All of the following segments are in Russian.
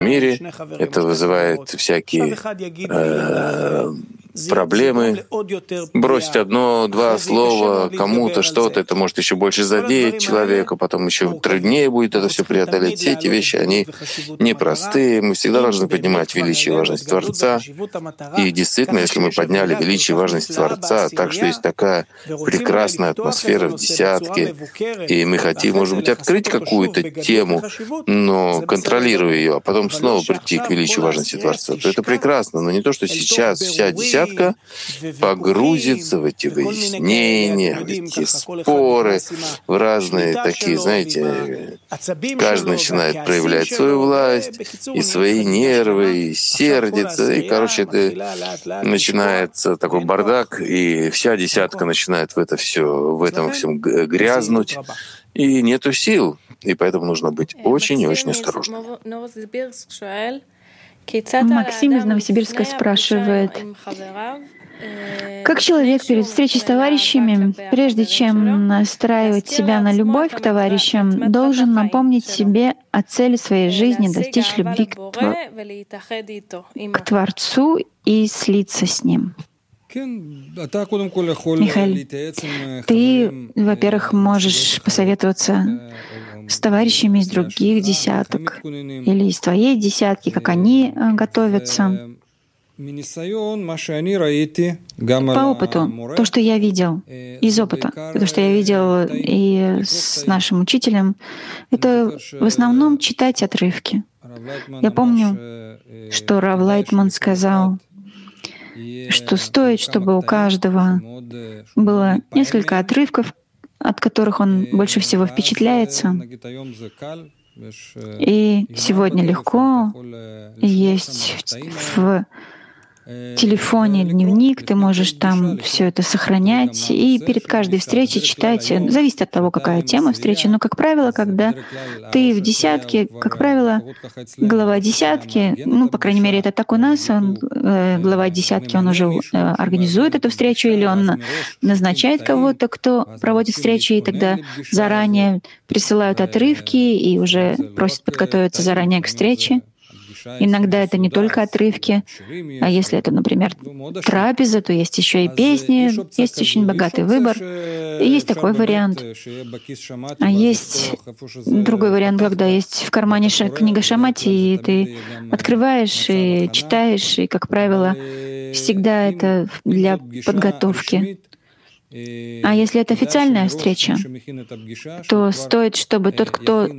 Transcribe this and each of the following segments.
мире. Это вызывает всякие проблемы. Бросить одно-два слова кому-то, что-то, это может еще больше задеть человека, потом еще труднее будет это все преодолеть. Все эти вещи, они непростые. Мы всегда должны поднимать величие и важность Творца. И действительно, если мы подняли величие и важность Творца, так что есть такая прекрасная атмосфера в десятке, и мы хотим, может быть, открыть какую-то тему, но контролируя ее, а потом снова прийти к величию и важности Творца, то это прекрасно. Но не то, что сейчас вся десятка погрузится в эти выяснения, в эти споры, в разные такие, знаете, каждый начинает проявлять свою власть и свои нервы, и сердится, и, короче, это начинается такой бардак, и вся десятка начинает в этом всем грязнуть, и нету сил, и поэтому нужно быть очень и очень осторожным. Максим из Новосибирска спрашивает, как человек перед встречей с товарищами, прежде чем настраивать себя на любовь к товарищам, должен напомнить себе о цели своей жизни, достичь любви к Творцу и слиться с Ним? Михаил, ты, во-первых, можешь посоветоваться с товарищами из других десяток или из твоей десятки, как они готовятся. По опыту, то, что я видел, из опыта, то, что я видел и с нашим учителем, это в основном читать отрывки. Я помню, что Рав Лайтман сказал, что стоит, чтобы у каждого было несколько отрывков, от которых он больше всего впечатляется. И сегодня легко, есть в телефоне дневник, ты можешь там все это сохранять и перед каждой встречей читать. Зависит от того, какая тема встречи. Но, как правило, когда ты в десятке, как правило, глава десятки, по крайней мере, это так у нас, глава десятки, он уже организует эту встречу или он назначает кого-то, кто проводит встречи, и тогда заранее присылают отрывки и уже просят подготовиться заранее к встрече. Иногда это не только отрывки, а если это, например, трапеза, то есть еще и песни, есть очень богатый выбор. И есть такой вариант. А есть другой вариант, когда есть в кармане книга Шамати, и ты открываешь и читаешь, и, как правило, всегда это для подготовки. А если это официальная встреча, то стоит, чтобы тот, кто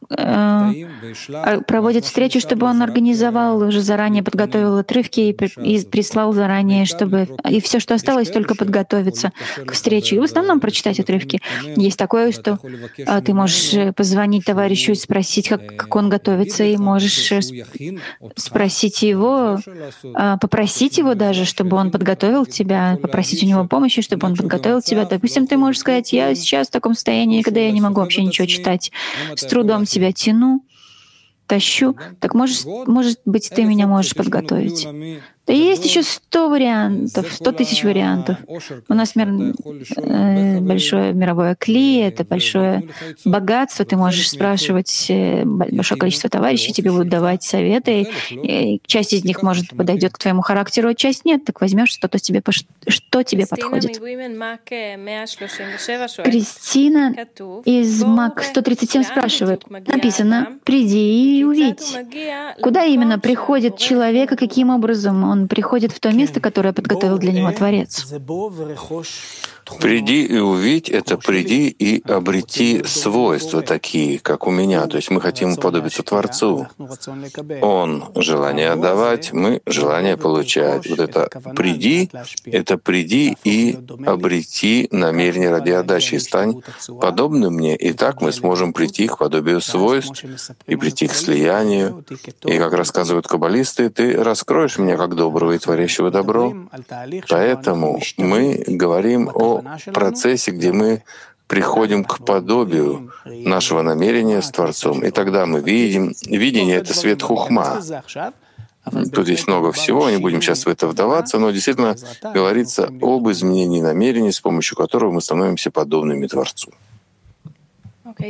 проводит встречу, чтобы он организовал, уже заранее подготовил отрывки и прислал заранее, чтобы и все, что осталось, только подготовиться к встрече. И в основном прочитать отрывки. Есть такое, что ты можешь позвонить товарищу и спросить, как он готовится, и можешь спросить его, попросить его даже, чтобы он подготовил тебя, попросить у него помощи, чтобы он подготовил тебя. Допустим, ты можешь сказать, я сейчас в таком состоянии, когда я не могу вообще ничего читать, с трудом себя тащу, так может быть, ты меня можешь подготовить. Да есть еще 100 вариантов, 100 тысяч вариантов. У нас большое мировое кли, это большое богатство. Ты можешь спрашивать большое количество товарищей, тебе будут давать советы. И часть из них, может, подойдет к твоему характеру, а часть нет. Так возьмешь что тебе подходит. Кристина из МАК 137 спрашивает. Написано, приди и увидь. Куда именно приходит человек и каким образом он приходит в то место, которое подготовил для него Творец? Приди и увидь — это приди и обрети свойства такие, как у меня. То есть мы хотим уподобиться Творцу. Он — желание отдавать, мы — желание получать. Вот это приди и обрети намерение ради отдачи, и стань подобным мне. И так мы сможем прийти к подобию свойств и прийти к слиянию. И, как рассказывают каббалисты, ты раскроешь меня как доброго и творящего добро. Поэтому мы говорим о процессе, где мы приходим к подобию нашего намерения с Творцом. И тогда мы видим. Видение — это свет хухма. Тут есть много всего, не будем сейчас в это вдаваться, но действительно говорится об изменении намерений, с помощью которого мы становимся подобными Творцу. И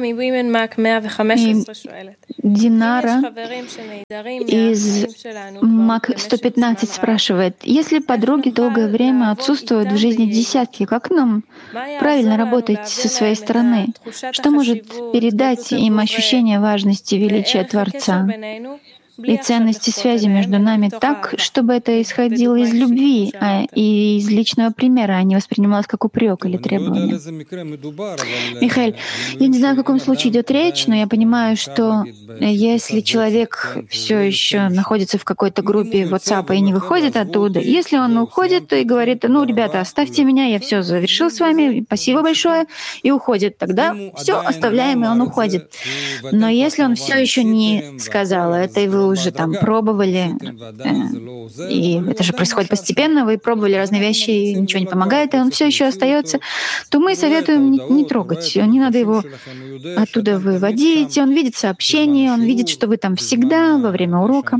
Динара из МАК 115 спрашивает, если подруги долгое время отсутствуют в жизни десятки, как нам правильно работать со своей стороны? Что может передать им ощущение важности величия Творца и ценности связи между нами так, чтобы это исходило из любви и из личного примера, а не воспринималось как упрек или требование? Михаил, я не знаю, о каком случае идет речь, но я понимаю, что если человек все еще находится в какой-то группе WhatsApp и не выходит оттуда, если он уходит, то и говорит, ну, ребята, оставьте меня, я все завершил с вами, спасибо большое, и уходит, тогда все оставляем, и он уходит. Но если он все еще не сказал это, и вы уже там пробовали, и это же происходит постепенно, вы пробовали разные вещи, и ничего не помогает, и он все еще остается, то мы советуем не трогать, не надо его оттуда выводить, он видит сообщения, он видит, что вы там всегда во время урока.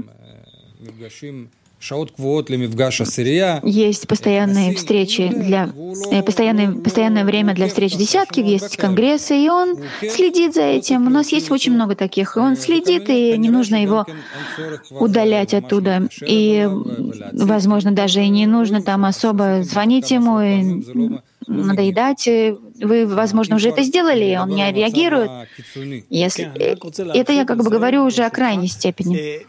Есть постоянные встречи постоянное время для встреч десятки, есть конгрессы, и он следит за этим. У нас есть очень много таких, и он следит, и не нужно его удалять оттуда. И, возможно, даже и не нужно там особо звонить ему и надоедать. Вы, возможно, уже это сделали, и он не реагирует. Это я как бы говорю уже о крайней степени.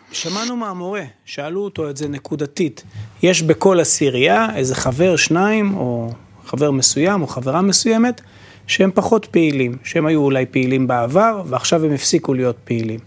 יש בכל עשירייה איזה חבר, שניים, או חבר מסוים, או חברה מסוימת, שהם פחות פעילים, שהם היו אולי פעילים בעבר, ועכשיו הם הפסיקו להיות פעילים.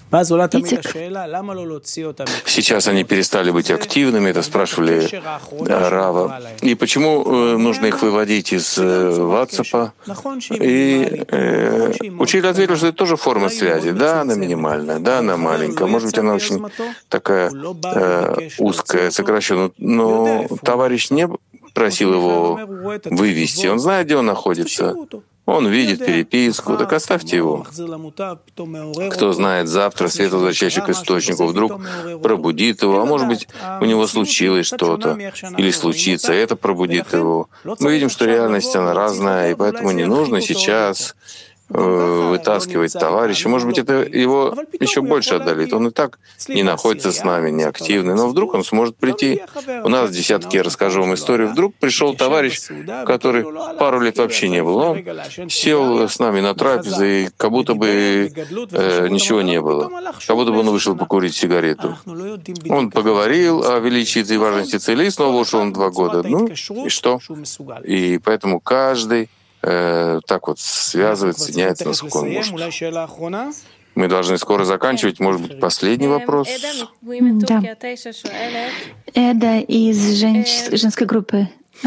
Сейчас они перестали быть активными, это спрашивали Рава. И почему нужно их выводить из WhatsApp? И учитель ответил, что это тоже форма связи. Да, она минимальная, да, она маленькая. Может быть, она очень такая узкая, сокращенная. Но товарищ не просил его вывести. Он знает, где он находится. Он видит переписку, так оставьте его. Кто знает, завтра свет, возвращающий к источнику, вдруг пробудит его, а может быть, у него случилось что-то, или случится, и это пробудит его. Мы видим, что реальность, она разная, и поэтому не нужно сейчас вытаскивать товарища. Может быть, это его еще больше отдалит. Он и так не находится с нами, не активный. Но вдруг он сможет прийти. У нас в десятке, я расскажу вам историю. Вдруг пришел товарищ, который пару лет вообще не был. Он сел с нами на трапезе, и как будто бы ничего не было. Как будто бы он вышел покурить сигарету. Он поговорил о величии и важности целей, и снова ушел на 2 года. Ну, и что? И поэтому каждый так вот связывает, соединяется, насколько он может. Мы должны скоро заканчивать. Может быть, последний вопрос? Да. Эда из женской группы.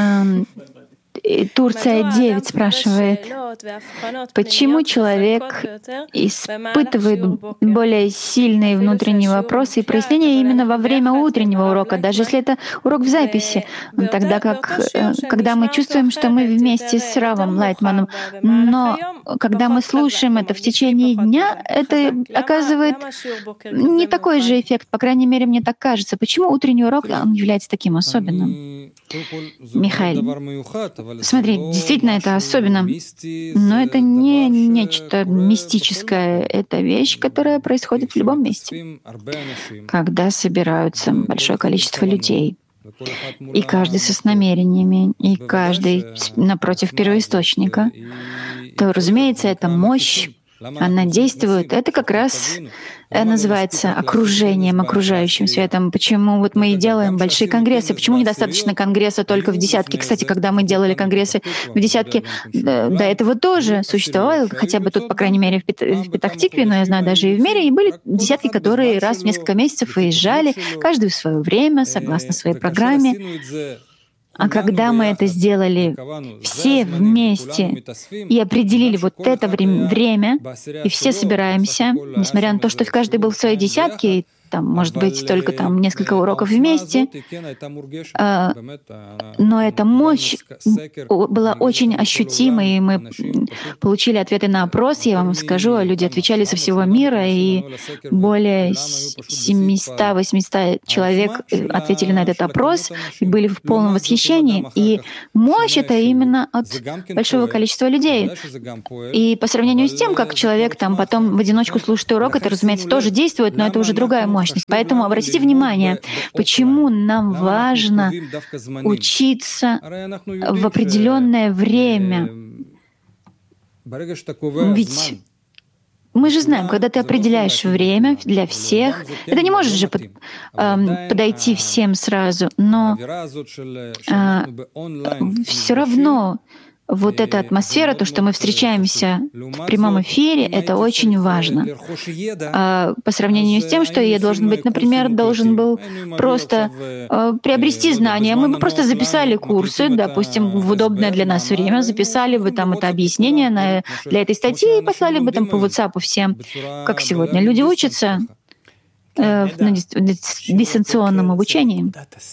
Турция 9 спрашивает, почему человек испытывает более сильные внутренние вопросы и прояснения именно во время утреннего урока, даже если это урок в записи, тогда как, когда мы чувствуем, что мы вместе с Равом Лайтманом, но когда мы слушаем это в течение дня, это оказывает не такой же эффект, по крайней мере, мне так кажется. Почему утренний урок он является таким особенным? Михаил, смотри, действительно это особенно, но это не нечто мистическое, это вещь, которая происходит в любом месте, когда собираются большое количество людей, и каждый с намерениями, и каждый напротив первоисточника, то, разумеется, эта мощь, она действует. Это как раз называется окружением, окружающим светом. Почему вот мы и делаем большие конгрессы? Почему недостаточно конгресса только в десятке? Кстати, когда мы делали конгрессы в десятке, до этого тоже существовало, хотя бы тут, по крайней мере, в Петах-Тикве, но я знаю, даже и в мире, и были десятки, которые раз в несколько месяцев выезжали, каждый в свое время, согласно своей программе. А когда мы это сделали все вместе и определили вот это время, и все собираемся, несмотря на то, что каждый был в своей десятке, там, может быть, только там несколько уроков вместе, но эта мощь была очень ощутимой, и мы получили ответы на опрос, я вам скажу, люди отвечали со всего мира, и более 700-800 человек ответили на этот опрос и были в полном восхищении. И мощь — это именно от большого количества людей. И по сравнению с тем, как человек там потом в одиночку слушает урок, это, разумеется, тоже действует, но это уже другая мощность. Поэтому обратите внимание, почему нам важно учиться в определенное время. Ведь мы же знаем, когда ты определяешь время для всех, это не может же подойти всем сразу, но все равно вот эта атмосфера, то, что мы встречаемся в прямом эфире, это очень важно. По сравнению с тем, что я должен был просто приобрести знания. Мы бы просто записали курсы, допустим, в удобное для нас время, записали бы там это объяснение для этой статьи и послали бы там по WhatsApp всем, как сегодня люди учатся на дистанционном обучении.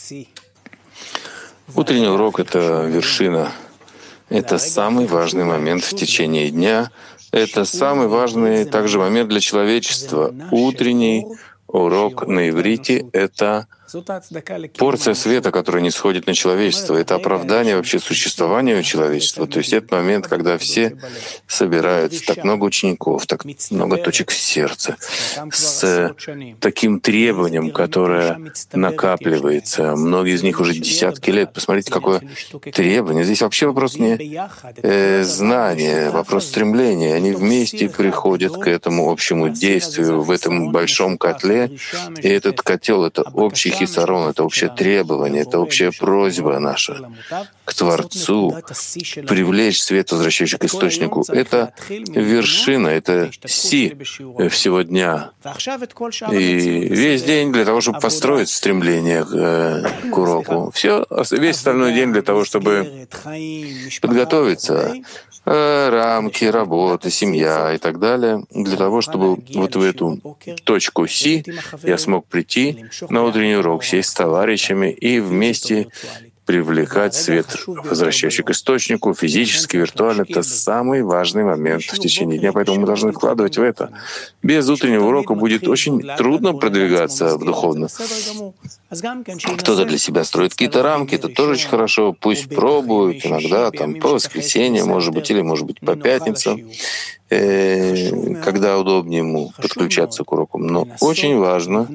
Утренний урок — это вершина. Это самый важный момент в течение дня. Это самый важный также момент для человечества. Утренний урок на иврите — это порция света, которая не сходит на человечество. Это оправдание вообще существования человечества. То есть это момент, когда все собираются, так много учеников, так много точек в сердце, с таким требованием, которое накапливается. Многие из них уже десятки лет. Посмотрите, какое требование. Здесь вообще вопрос не знания, вопрос стремления. Они вместе приходят к этому общему действию в этом большом котле. И этот котел — это общий хисарон, это общее требование, это общая просьба наша к Творцу, привлечь свет, возвращающий к источнику. Это вершина, это си всего дня. И весь день для того, чтобы построить стремление к уроку. Весь остальной день для того, чтобы подготовиться, рамки, работа, семья и так далее, для того, чтобы вот в эту точку Си я смог прийти на утренний урок, сесть с товарищами и вместе привлекать свет, возвращающий к источнику, физически, виртуально. Это самый важный момент в течение дня, поэтому мы должны вкладывать в это. Без утреннего урока будет очень трудно продвигаться в духовно. Кто-то для себя строит какие-то рамки, это тоже очень хорошо. Пусть пробуют иногда, там, по воскресеньям, может быть, или, может быть, по пятницам, когда удобнее ему подключаться к урокам. Но очень важно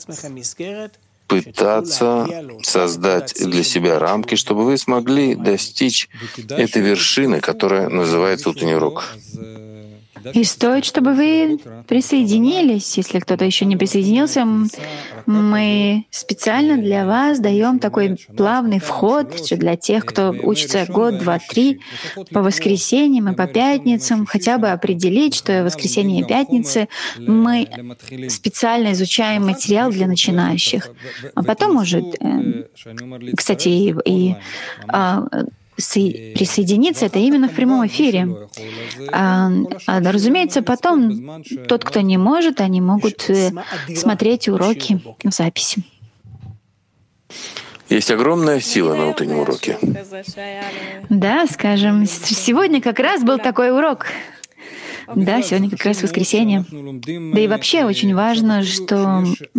пытаться создать для себя рамки, чтобы вы смогли достичь этой вершины, которая называется утренний урок. И стоит, чтобы вы присоединились. Если кто-то еще не присоединился, мы специально для вас даем такой плавный вход для тех, кто учится год, два, три, по воскресеньям и по пятницам, хотя бы определить, что воскресенье и пятницы мы специально изучаем материал для начинающих. А потом уже, кстати, присоединиться — это именно в прямом эфире. Разумеется, потом тот, кто не может, они могут смотреть уроки в записи. Есть огромная сила на утреннем уроке. Да, скажем, сегодня как раз был такой урок. Да, сегодня как раз воскресенье. Да и вообще очень важно, что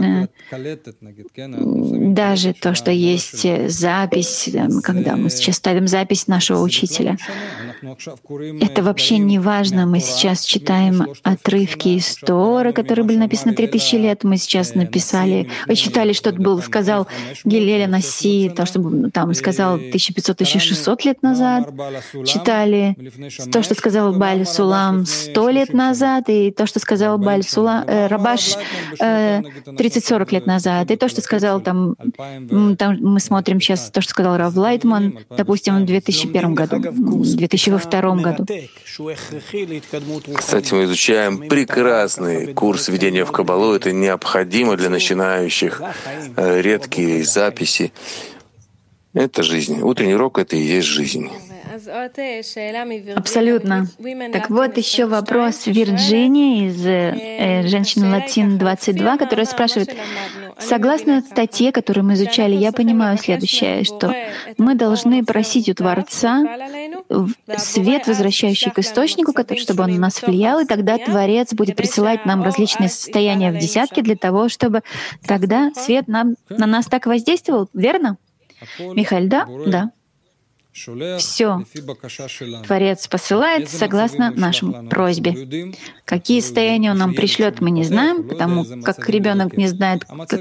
даже то, что есть запись, когда мы сейчас ставим запись нашего учителя, это вообще не важно. Мы сейчас читаем отрывки из Торы, которые были написаны 3000 лет. Мы сейчас читали, что сказал Гилель Анаси, то, что там сказал 1500-1600 лет назад. Читали то, что сказал Бааль Сулам 100 лет назад, и то, что сказал Бааль Рабаш 30-40 лет назад, и то, что сказал там мы смотрим сейчас то, что сказал Рав Лайтман, допустим, в 2001 году, в 2002 году. Кстати, мы изучаем прекрасный курс введения в Каббалу. Это необходимо для начинающих, редкие записи. Это жизнь. Утренний урок — это и есть жизнь. Абсолютно. Так вот, еще вопрос Вирджинии из «Женщины Латин 22», которая спрашивает, согласно статье, которую мы изучали, я понимаю следующее, что мы должны просить у Творца свет, возвращающий к источнику, чтобы он на нас влиял, и тогда Творец будет присылать нам различные состояния в десятки для того, чтобы тогда свет на нас так воздействовал, верно? Михаил, да? Да. Все. Творец посылает согласно нашей просьбе. Какие состояния он нам пришлет, мы не знаем, потому как ребенок не знает,